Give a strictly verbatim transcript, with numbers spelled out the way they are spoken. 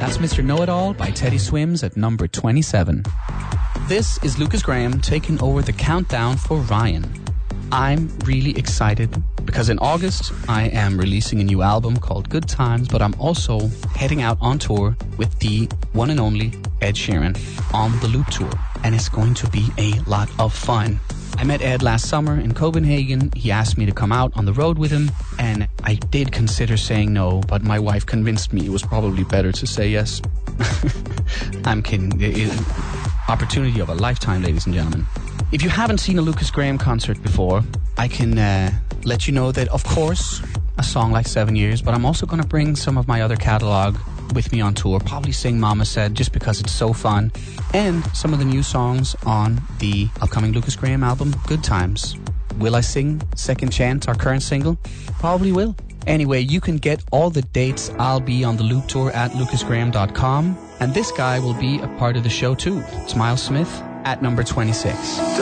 That's Mister Know-It-All by Teddy Swims at number twenty-seven. This is Lucas Graham taking over the countdown for Ryan. I'm really excited because in August I am releasing a new album called Good Times, but I'm also heading out on tour with the one and only Ed Sheeran on the Loop Tour, and it's going to be a lot of fun. I met Ed last summer in Copenhagen. He asked me to come out on the road with him, and I did consider saying no, but my wife convinced me it was probably better to say yes. I'm kidding. It is opportunity of a lifetime, ladies and gentlemen. If you haven't seen a Lucas Graham concert before, I can uh, let you know that, of course, a song like Seven Years, but I'm also going to bring some of my other catalogue with me on tour, probably sing Mama Said just because it's so fun, and some of the new songs on the upcoming Lucas Graham album, Good Times. Will I sing Second Chance, our current single? Probably will. Anyway, you can get all the dates. I'll be on the Loop Tour at lucas graham dot com, and this guy will be a part of the show too. It's Miles Smith at number twenty-six.